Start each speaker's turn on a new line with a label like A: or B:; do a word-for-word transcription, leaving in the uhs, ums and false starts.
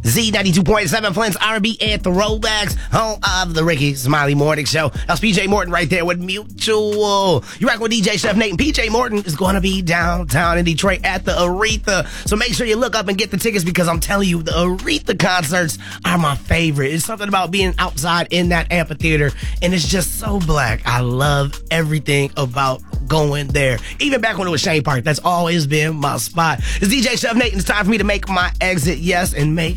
A: Z ninety-two point seven, Flint's R and B and Throwbacks, home of the Ricky Smiley Morning Show. That's P J Morton right there with Mutual. You rock with D J Chef Nate, and P J Morton is going to be downtown in Detroit at the Aretha. So make sure you look up and get the tickets, because I'm telling you, the Aretha concerts are my favorite. It's something about being outside in that amphitheater, and it's just so black. I love everything about going there. Even back when it was Shane Park, that's always been my spot. It's D J Chef Nate, and it's time for me to make my exit. Yes, and make